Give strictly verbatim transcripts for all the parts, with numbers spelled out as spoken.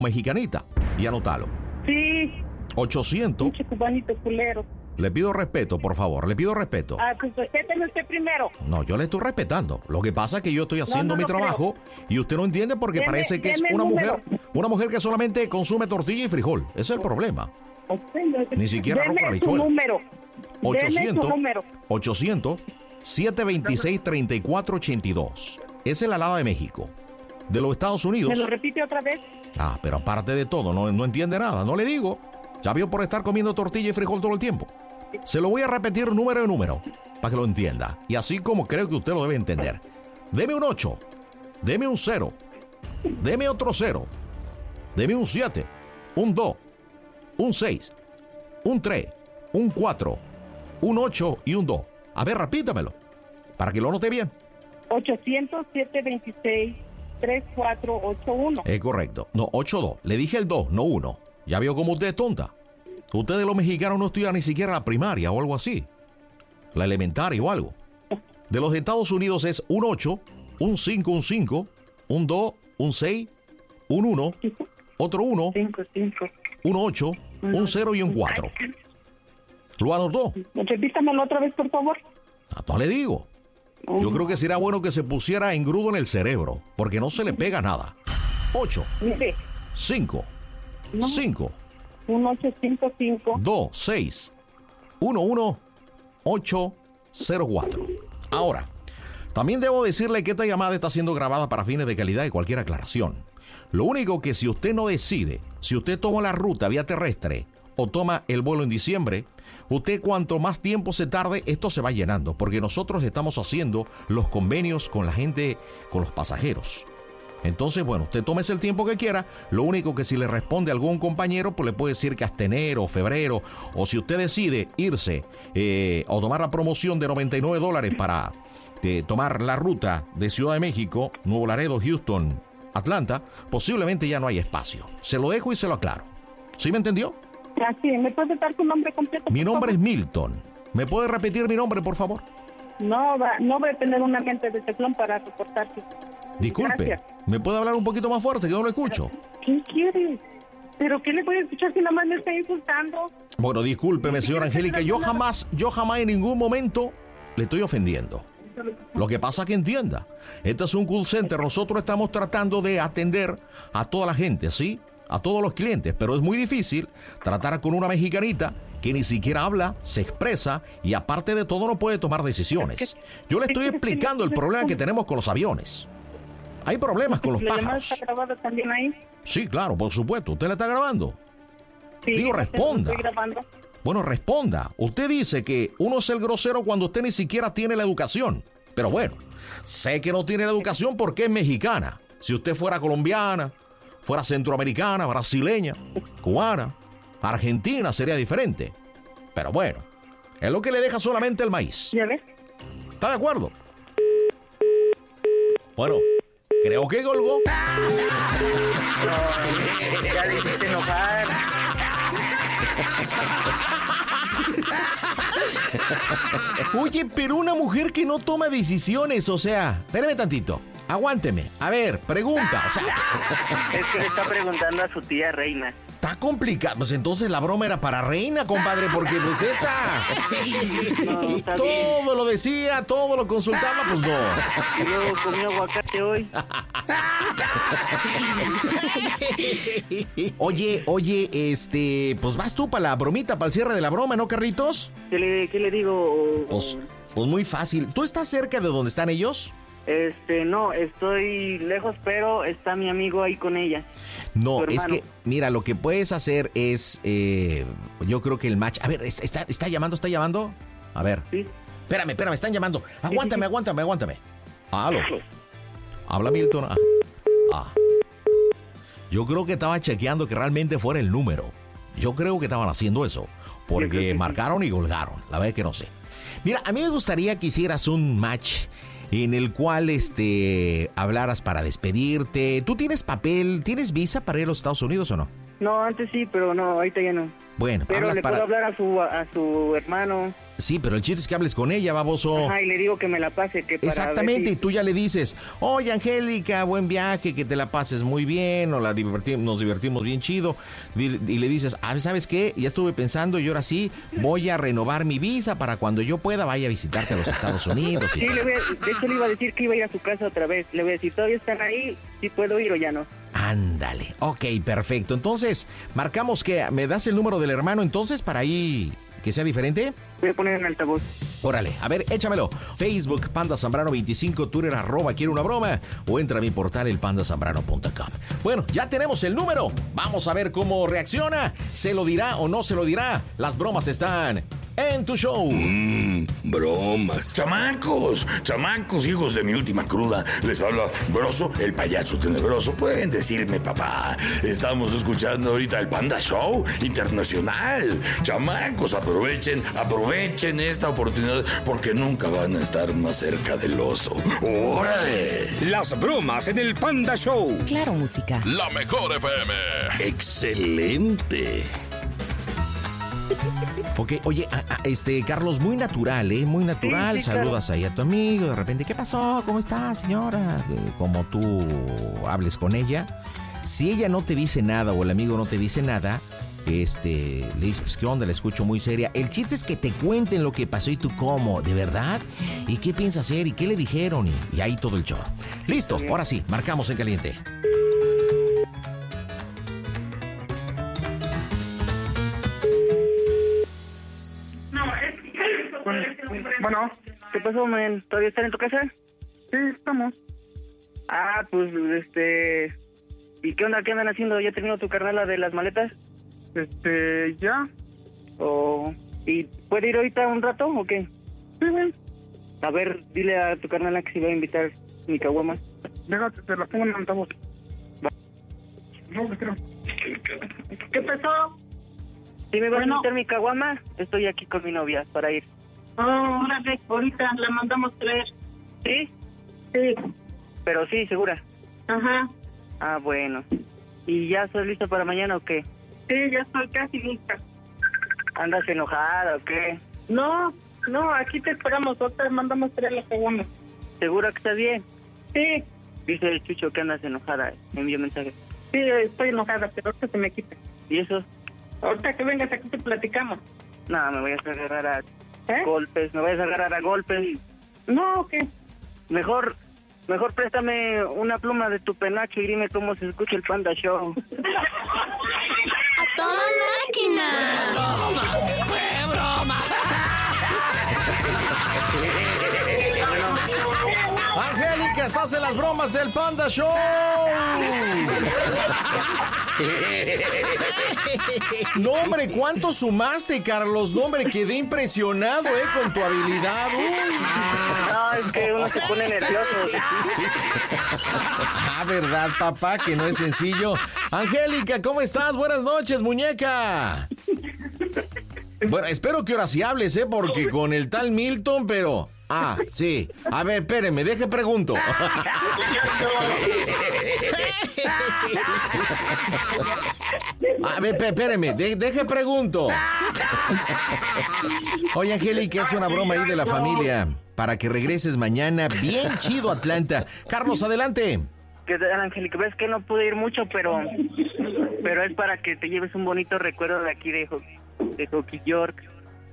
mexicanita. Y anótalo. Sí. ochocientos. Pinche cubanito culero. Le pido respeto, por favor, le pido respeto. Ah, pues respéteme usted primero. No, yo le estoy respetando. Lo que pasa es que yo estoy haciendo no mi lo trabajo y usted no entiende porque Deme- parece que es deme el una número. mujer, una mujer que solamente consume tortilla y frijol. Ese es el problema. Ni siquiera arroz con Deme su habichuela. número. Deme ochocientos, su número. ochocientos, setecientos veintiséis, treinta y cuatro ochenta y dos. Esa es la alada de México. De los Estados ¿Me Unidos. lo repite otra vez? Ah, pero aparte de todo, no, no entiende nada. No le digo. Ya vio por estar comiendo tortilla y frijol todo el tiempo. Se lo voy a repetir número de número para que lo entienda. Y así como creo que usted lo debe entender. Deme un ocho. Deme un cero. Deme otro cero. Deme un siete. Un dos. Un seis. Un tres. Un cuatro. Un ocho y un dos. A ver, repítamelo. Para que lo note bien. ochocientos, setecientos veintiséis, treinta y cuatro ochenta y uno. Es correcto. No, ocho dos. Le dije el dos, no uno. ¿Ya vio cómo usted es tonta? Ustedes los mexicanos no estudian ni siquiera la primaria o algo así. La elementaria o algo. De los Estados Unidos es un ocho, un cinco, un cinco, un dos, un seis, un uno, otro uno, cinco, cinco. un ocho, un cero y un cuatro. ¿Lo anotó? Repítamelo otra vez, por favor. Ah, no le digo. Yo creo que sería bueno que se pusiera engrudo en el cerebro, porque no se le pega nada. ocho, Mire, cinco, No. cinco, un ocho cinco cinco. dos, seis, uno, uno, ocho, cero, cuatro. Ahora, también debo decirle que esta llamada está siendo grabada para fines de calidad y cualquier aclaración. Lo único que si usted no decide, si usted toma la ruta vía terrestre o toma el vuelo en diciembre, usted cuanto más tiempo se tarde, esto se va llenando, porque nosotros estamos haciendo los convenios con la gente, con los pasajeros. Entonces, bueno, usted tómese el tiempo que quiera. Lo único que si le responde a algún compañero, pues le puede decir que hasta enero, febrero, o si usted decide irse eh, o tomar la promoción de noventa y nueve dólares para eh, tomar la ruta de Ciudad de México, Nuevo Laredo, Houston, Atlanta, posiblemente ya no hay espacio. Se lo dejo y se lo aclaro. ¿Sí me entendió? Así, ¿me puede dar tu nombre completo? Mi por nombre es favor? Milton. ¿Me puede repetir mi nombre, por favor? No, va, no voy a tener una mente de teflón para soportarte. Disculpe, Gracias. ¿me puede hablar un poquito más fuerte que no lo escucho? ¿Qué quieres? ¿Pero qué le voy a escuchar si nada más me está insultando? Bueno, discúlpeme, señora Angélica, yo jamás, yo jamás en ningún momento le estoy ofendiendo. Lo que pasa es que entienda, este es un call center, nosotros estamos tratando de atender a toda la gente, ¿sí? A todos los clientes, pero es muy difícil tratar con una mexicanita que ni siquiera habla, se expresa y aparte de todo no puede tomar decisiones. Yo le estoy explicando el problema que tenemos con los aviones. Hay problemas con los ¿La llamada pájaros. está grabada también ahí? Sí, claro, por supuesto. ¿Usted la está grabando? Sí, Digo, yo sé, responda. estoy grabando. Bueno, responda. Usted dice que uno es el grosero cuando usted ni siquiera tiene la educación. Pero bueno, sé que no tiene la educación porque es mexicana. Si usted fuera colombiana, fuera centroamericana, brasileña, cubana, argentina, sería diferente. Pero bueno, es lo que le deja solamente el maíz. ¿Ya ves? ¿Está de acuerdo? Bueno, creo que colgó. Ya le hiciste enojar. Oye, pero una mujer que no toma decisiones, o sea, espérame tantito, aguánteme. A ver, pregunta, o sea, Es que le está preguntando a su tía Reina. está complicado. Pues entonces la broma era para Reina, compadre, porque pues esta No, está bien. todo lo decía, todo lo consultaba, pues no. Yo comí aguacate hoy. Oye, oye, este, pues vas tú para la bromita, para el cierre de la broma, ¿no, Carritos? ¿Qué le, qué le digo? Pues, pues muy fácil. ¿Tú estás cerca de donde están ellos? Este, no, estoy lejos, pero está mi amigo ahí con ella. No, Tu es hermano. que, mira, lo que puedes hacer es, eh, yo creo que el match... A ver, ¿está, está llamando, está llamando? A ver. ¿Sí? Espérame, espérame, están llamando. Aguántame, sí, sí. aguántame, aguántame. Aló. Habla Milton. Ah. Ah. Yo creo que estaba chequeando que realmente fuera el número. Yo creo que estaban haciendo eso. Yo creo Porque que sí. marcaron y colgaron. La verdad es que no sé. Mira, a mí me gustaría que hicieras un match en el cual este hablaras para despedirte. ¿Tú tienes papel, tienes visa para ir a los Estados Unidos o no? No, antes sí, pero no, ahorita ya no. Bueno, Pero hablas le para... puedo hablar a su a su hermano. Sí, pero el chiste es que hables con ella, baboso. Ajá, y le digo que me la pase. Que para Exactamente, ver y si... tú ya le dices, oye, Angélica, buen viaje, que te la pases muy bien, o la diverti- nos divertimos bien chido. Y le dices, ah, ¿sabes qué? Ya estuve pensando y ahora sí voy a renovar mi visa para cuando yo pueda vaya a visitarte a los Estados Unidos. Y Sí, le voy a... de hecho le iba a decir que iba a ir a su casa otra vez. Le voy a decir, ¿todavía están ahí? ¿Sí puedo ir o ya no? Ándale, ok, perfecto. Entonces, marcamos que me das el número del hermano entonces para ahí que sea diferente. Voy a poner en altavoz. Órale, a ver, échamelo. Facebook, Panda Zambrano veinticinco, Twitter, arroba, quiero una broma, o entra a mi portal, el panda zambrano punto com. Bueno, ya tenemos el número. Vamos a ver cómo reacciona. ¿Se lo dirá o no se lo dirá? Las bromas están en tu show. Mmm, bromas. Chamacos, chamacos, hijos de mi última cruda. Les habla Broso, el payaso tenebroso. Pueden decirme, papá. Estamos escuchando ahorita el Panda Show Internacional. Chamacos, aprovechen, aprovechen esta oportunidad porque nunca van a estar más cerca del oso. ¡Órale! Las bromas en el Panda Show. Claro, música. La mejor F M. ¡Excelente! Ok, oye, a, a, este, Carlos, muy natural, ¿eh? Muy natural. Sí, sí, Saludas ahí a tu amigo, de repente, ¿qué pasó? ¿Cómo está, señora? Eh, como tú hables con ella. Si ella no te dice nada o el amigo no te dice nada, este, le dices, pues, ¿qué onda? La escucho muy seria. El chiste es que te cuenten lo que pasó y tú, ¿cómo? ¿De verdad? ¿Y qué piensa hacer? ¿Y qué le dijeron? Y, y ahí todo el show. Listo, ahora sí, marcamos en caliente. Bueno, ¿qué pasó, men? ¿Todavía están en tu casa? Sí, estamos. Ah, pues, este... ¿Y qué onda? ¿Qué andan haciendo? ¿Ya terminó tu carnala de las maletas? Este, ya. ¿O... ¿Y puede ir ahorita un rato o qué? Sí, güey. A ver, dile a tu carnala que si va a invitar mi caguama. Déjate, te la pongo en altavoz. Va. No, me creo. ¿Qué pasó? Si me vas bueno. a invitar mi caguama, estoy aquí con mi novia para ir. Oh, órale, ahorita la mandamos traer. ¿Sí? Sí. Pero sí, segura. Ajá. Ah, bueno. ¿Y ya estás lista para mañana o qué? Sí, ya estoy casi lista. ¿Andas enojada o qué? No, no, aquí te esperamos, ahorita mandamos traer la segunda. ¿Segura que estás bien? Sí. Dice el Chucho que andas enojada, me envió mensaje. Sí, estoy enojada, pero ahorita se me quita. ¿Y eso? Ahorita que vengas aquí te platicamos. No, me voy a agarrar a ¿Eh? golpes, me voy a agarrar a golpes. No, ¿qué? Mejor, mejor préstame una pluma de tu penacho y dime cómo se escucha el Panda Show. ¡A toda máquina! ¡Broma! ¡Fue broma! Angélica, estás en las bromas del Panda Show. No, hombre, ¿cuánto sumaste, Carlos? No, hombre, quedé impresionado, ¿eh? Con tu habilidad. Uy. No, es que uno se pone nervioso. Ah, ¿verdad, papá? Que no es sencillo. Angélica, ¿cómo estás? Buenas noches, muñeca. Bueno, espero que ahora sí hables, ¿eh? Porque con el tal Milton, pero... Ah, sí. A ver, espéreme, deje pregunto. A ver, espéreme, de, deje pregunto. Oye, Angélica, hace una broma ahí de la familia para que regreses mañana bien chido a Atlanta. Carlos, adelante. Que Angélica, ves que no pude ir mucho, pero pero es para que te lleves un bonito recuerdo de aquí de, de Hockey York.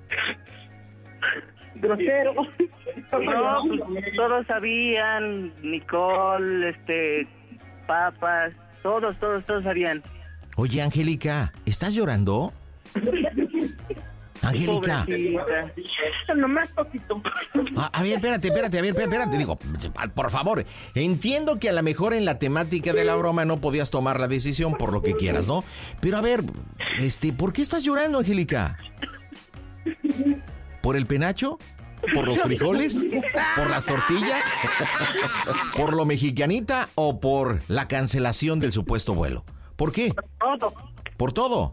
Grosero. No, pues, todos sabían, Nicole, este, papas, todos, todos, todos sabían. Oye, Angélica, ¿estás llorando? Angélica. Nomás poquito. A, a ver, espérate, espérate, a ver, espérate, digo, por favor, entiendo que a lo mejor en la temática de la broma no podías tomar la decisión por lo que quieras, ¿no? Pero a ver, este, ¿por qué estás llorando, Angélica? ¿Por el penacho? ¿Por los frijoles? ¿Por las tortillas? ¿Por lo mexicanita o por la cancelación del supuesto vuelo? ¿Por qué? Todo. ¿Por todo?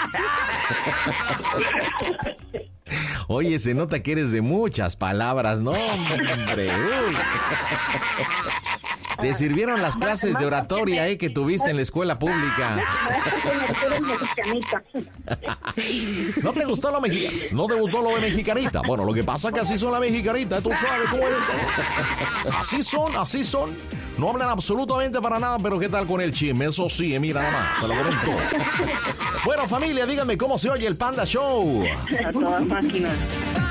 Oye, se nota que eres de muchas palabras, ¿no, hombre? Uy. Te sirvieron las clases de oratoria eh, que tuviste en la escuela pública. ¿No te gustó lo mexicanita? ¿No te gustó lo de mexicanita? Bueno, lo que pasa es que así son las mexicanitas, tú sabes cómo es. Así son, así son. No hablan absolutamente para nada, pero ¿qué tal con el chisme? Eso sí, mira nada más, se lo comento. Bueno, familia, díganme cómo se oye el Panda Show. A toda máquina.